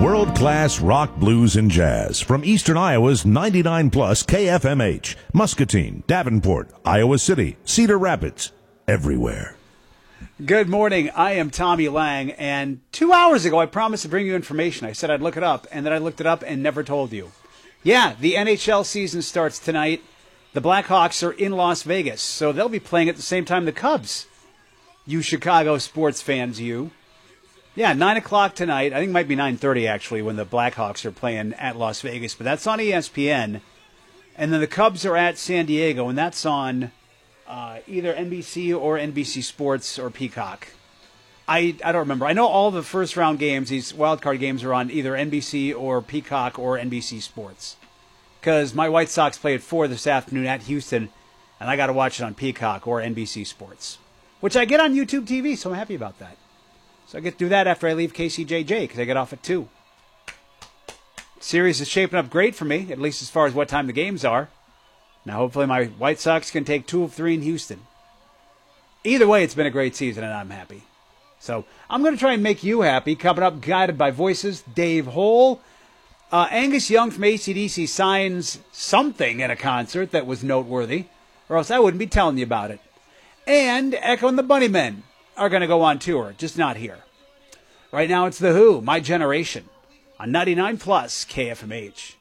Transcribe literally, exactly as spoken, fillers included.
World-class rock, blues, and jazz from Eastern Iowa's ninety-nine plus K F M H, Muscatine, Davenport, Iowa City, Cedar Rapids, everywhere. Good morning. I am Tommy Lang, and two hours ago I promised to bring you information. I said I'd look it up, and then I looked it up and never told you. Yeah, the N H L season starts tonight. The Blackhawks are in Las Vegas, so they'll be playing at the same time the Cubs. You Chicago sports fans, you. Yeah, nine o'clock tonight. I think it might be nine thirty, actually, when the Blackhawks are playing at Las Vegas, but that's on E S P N. And then the Cubs are at San Diego, and that's on uh, either N B C or N B C Sports or Peacock. I, I don't remember. I know all the first-round games, these wildcard games, are on either N B C or Peacock or N B C Sports. Because my White Sox play at four this afternoon at Houston, and I got to watch it on Peacock or N B C Sports, which I get on YouTube T V, so I'm happy about that. So I get to do that after I leave K C J J, because I get off at two. Series is shaping up great for me, at least as far as what time the games are. Now, hopefully my White Sox can take two of three in Houston. Either way, it's been a great season, and I'm happy. So I'm going to try and make you happy. Coming up, Guided by Voices, Dave Hole. Uh, Angus Young from A C D C signs something at a concert that was noteworthy, or else I wouldn't be telling you about it. And Echo and the Bunnymen are going to go on tour, just not here. Right now it's The Who, My Generation, on ninety-nine plus K F M H.